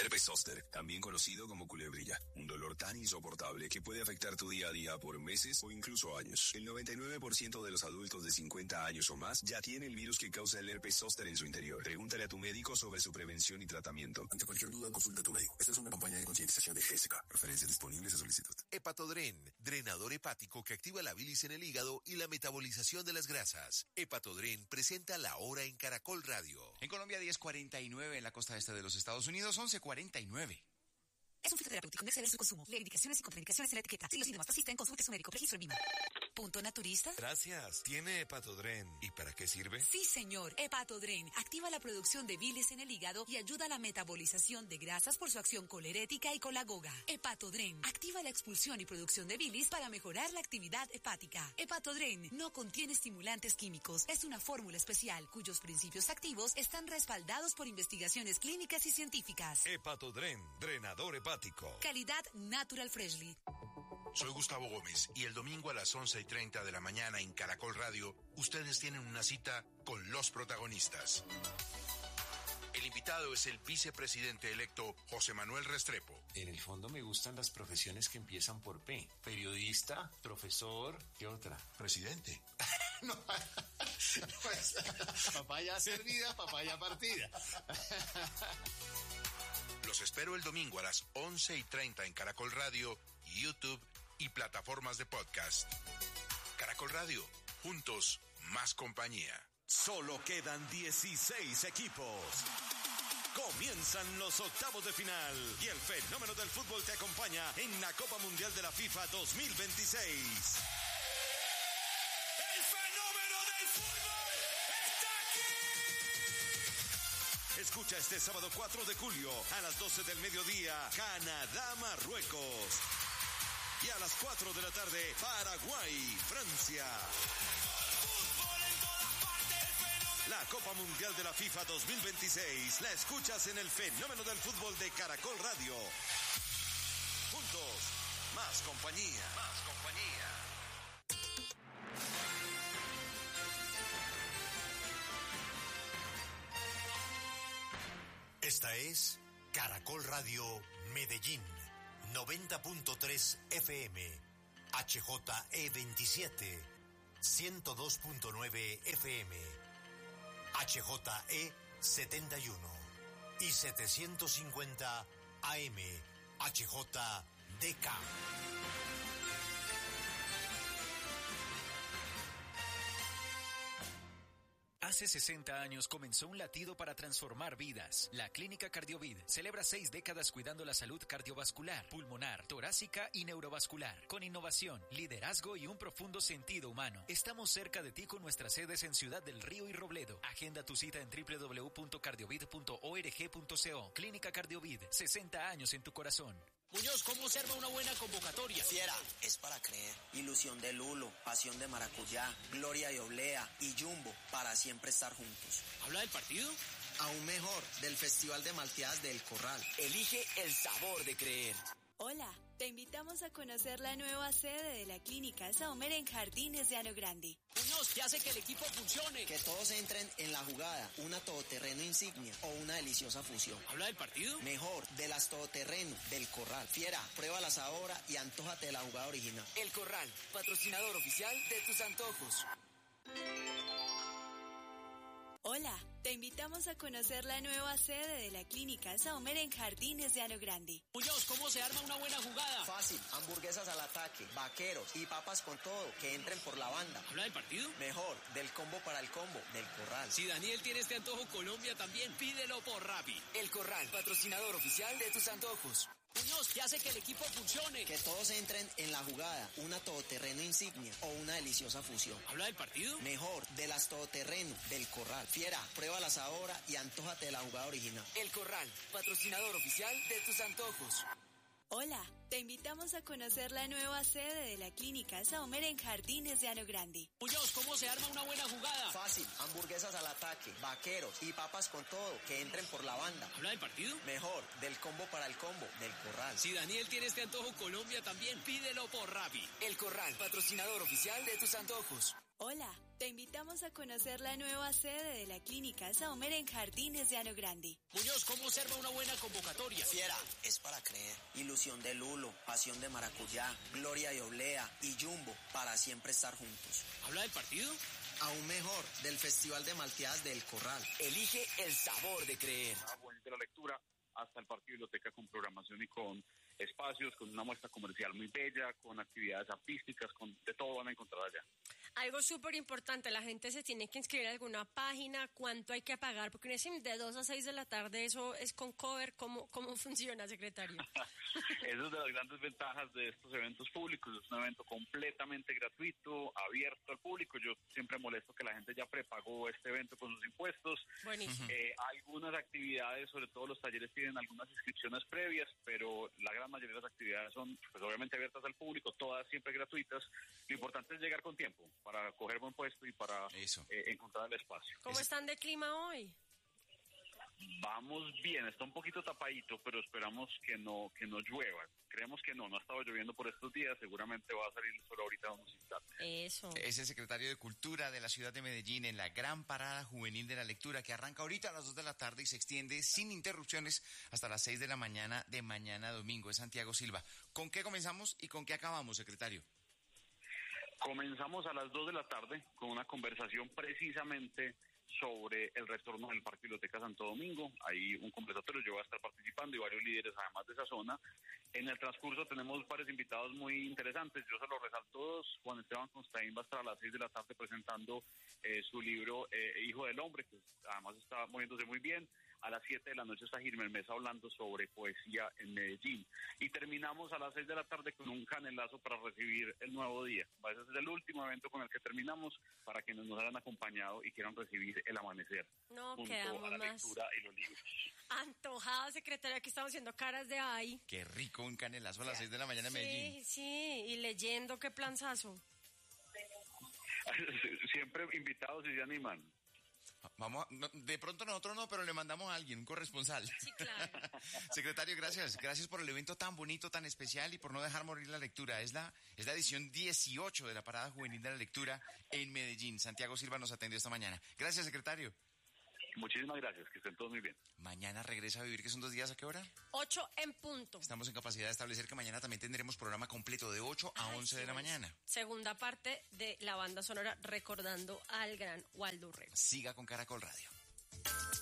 Herpes zóster, también conocido como culebrilla, un dolor tan insoportable que puede afectar tu día a día por meses o incluso años. El 99% de los adultos de 50 años o más ya tiene el virus que causa el herpes zóster en su interior. Pregúntale a tu médico sobre su prevención y tratamiento. Ante cualquier duda, consulta a tu médico. Esta es una campaña de concientización de GSK. Referencias disponibles a solicitud. Hepatodren, drenador hepático que activa la bilis en el hígado y la metabolización de las grasas. Hepatodren presenta La Hora en Caracol Radio. En Colombia 10:49, en la costa este de los Estados Unidos 11:49. Es un fitoterapéutico, no exceder su consumo. Lee indicaciones y contraindicaciones en la etiqueta. Si los síntomas persisten, consulte a su médico. Registro en VIMA. ¿Punto naturista? Gracias. ¿Tiene Hepatodren? ¿Y para qué sirve? Sí, señor. Hepatodren activa la producción de bilis en el hígado y ayuda a la metabolización de grasas por su acción colerética y colagoga. Hepatodren activa la expulsión y producción de bilis para mejorar la actividad hepática. Hepatodren no contiene estimulantes químicos. Es una fórmula especial cuyos principios activos están respaldados por investigaciones clínicas y científicas. Hepatodren, drenador hepático. Calidad Natural Freshly. Soy Gustavo Gómez y el domingo a las 11:30 de la mañana en Caracol Radio, ustedes tienen una cita con los protagonistas. El invitado es el vicepresidente electo José Manuel Restrepo. En el fondo me gustan las profesiones que empiezan por P. Periodista, profesor, ¿qué otra? Presidente. No, papaya servida, papaya partida. Los espero el domingo a las 11:30 en Caracol Radio, YouTube y plataformas de podcast. Caracol Radio, juntos, más compañía. Solo quedan 16 equipos. Comienzan los octavos de final y el fenómeno del fútbol te acompaña en la Copa Mundial de la FIFA 2026. ¡El fenómeno del fútbol está aquí! Escucha este sábado 4 de julio a las 12 del mediodía, Canadá-Marruecos. Y a las 4 de la tarde, Paraguay-Francia. La Copa Mundial de la FIFA 2026 la escuchas en el fenómeno del fútbol de Caracol Radio. Juntos, más compañía. Más compañía. Esta es Caracol Radio Medellín, 90.3 FM, HJE27, 102.9 FM, HJE 71 y 750 AM, HJDK. Hace 60 años comenzó un latido para transformar vidas. La Clínica Cardiovid celebra 6 décadas cuidando la salud cardiovascular, pulmonar, torácica y neurovascular. Con innovación, liderazgo y un profundo sentido humano. Estamos cerca de ti con nuestras sedes en Ciudad del Río y Robledo. Agenda tu cita en www.cardiovid.org.co. Clínica Cardiovid, 60 años en tu corazón. Muñoz, ¿cómo se arma una buena convocatoria? Fiera, es para creer. Ilusión de Lulo, pasión de maracuyá, gloria y oblea y Jumbo, para siempre estar juntos. ¿Habla del partido? Aún mejor, del Festival de Malteadas del Corral. Elige el sabor de creer. Hola, te invitamos a conocer la nueva sede de la Clínica Saumer en Jardines de Ano Grande. Muñoz, ¿qué hace que el equipo funcione? Que todos entren en la jugada, una todoterreno insignia o una deliciosa fusión. ¿Habla del partido? Mejor, de las todoterreno del Corral. Fiera, pruébalas ahora y antójate de la jugada original. El Corral, patrocinador oficial de tus antojos. Hola, te invitamos a conocer la nueva sede de la Clínica Saumer en Jardines de Ano Grande. Muñoz, ¿cómo se arma una buena jugada? Fácil, hamburguesas al ataque, vaqueros y papas con todo, que entren por la banda. ¿Habla del partido? Mejor, del combo para el combo, del Corral. Si Daniel tiene este antojo, Colombia también, pídelo por Rappi. El Corral, patrocinador oficial de tus antojos. Muñoz, ¿qué hace que el equipo funcione? Que todos entren en la jugada, una todoterreno insignia o una deliciosa fusión. ¿Habla del partido? Mejor, de las todoterreno del Corral. Fiera, pruébalas ahora y antójate de la jugada original. El Corral, patrocinador oficial de tus antojos. Hola, te invitamos a conocer la nueva sede de la Clínica Saumer en Jardines de Ano Grande. Muñoz, ¿cómo se arma una buena jugada? Fácil, hamburguesas al ataque, vaqueros y papas con todo, que entren por la banda. ¿Habla del partido? Mejor, del combo para el combo, del Corral. Si Daniel tiene este antojo, Colombia también, pídelo por Rappi. El Corral, patrocinador oficial de tus antojos. Hola, te invitamos a conocer la nueva sede de la Clínica Saumer en Jardines de Ano Grande. Muñoz, ¿cómo observa una buena convocatoria? Fiera, es para creer. Ilusión de lulo, pasión de maracuyá, gloria y oblea y jumbo, para siempre estar juntos. ¿Habla del partido? Aún mejor, del Festival de Malteadas del Corral. Elige el sabor de creer. De la lectura hasta el parque biblioteca con programación y con espacios, con una muestra comercial muy bella, con actividades artísticas, con de todo van a encontrar allá. Algo súper importante, la gente se tiene que inscribir a alguna página, cuánto hay que pagar, porque de 2 a 6 de la tarde eso es con cover, ¿cómo funciona, secretario? Esa es de las grandes ventajas de estos eventos públicos, es un evento completamente gratuito, abierto al público. Yo siempre molesto que la gente ya prepagó este evento con sus impuestos. Buenísimo. Algunas actividades, sobre todo los talleres, tienen algunas inscripciones previas, pero la gran mayoría de las actividades son pues obviamente abiertas al público, todas siempre gratuitas. Lo importante es llegar con tiempo para coger buen puesto y para encontrar el espacio. ¿Cómo están de clima hoy? Vamos bien, está un poquito tapadito, pero esperamos que no llueva. Creemos que no ha estado lloviendo por estos días, seguramente va a salir el sol ahorita en unos instantes. Eso. Es el secretario de Cultura de la ciudad de Medellín en la gran parada juvenil de la lectura que arranca ahorita a las 2 de la tarde y se extiende sin interrupciones hasta las 6 de la mañana de mañana domingo. Es Santiago Silva. ¿Con qué comenzamos y con qué acabamos, secretario? Comenzamos a las 2 de la tarde con una conversación precisamente sobre el retorno del Parque Biblioteca Santo Domingo. Hay un conversatorio, yo voy a estar participando y varios líderes además de esa zona. En el transcurso tenemos varios invitados muy interesantes, yo se los resalto dos. Juan Esteban Constaín va a estar a las 6 de la tarde presentando su libro Hijo del Hombre, que además está moviéndose muy bien. A las 7 de la noche está Gilmer Mesa hablando sobre poesía en Medellín. Y terminamos a las 6 de la tarde con un canelazo para recibir el nuevo día. Ese es el último evento con el que terminamos para quienes nos hayan acompañado y quieran recibir el amanecer. No, junto quedamos a la más lectura y los libros. antojada, secretaria. Aquí estamos haciendo caras de ay. Qué rico un canelazo a las 6 de la mañana en Medellín. Sí, y leyendo, qué planzazo. Siempre invitados y se animan. Vamos, de pronto nosotros no, pero le mandamos a alguien, un corresponsal. Sí, claro. Secretario, gracias por el evento tan bonito, tan especial y por no dejar morir la lectura. Es la edición 18 de la Parada Juvenil de la Lectura en Medellín. Santiago Silva nos atendió esta mañana. Gracias, secretario. Muchísimas gracias, que estén todos muy bien. Mañana regresa a vivir, que son 2 días, ¿a qué hora? 8 en punto. Estamos en capacidad de establecer que mañana también tendremos programa completo de 8 a 11 de la mañana. Segunda parte de la banda sonora recordando al gran Waldo Urrego. Siga con Caracol Radio.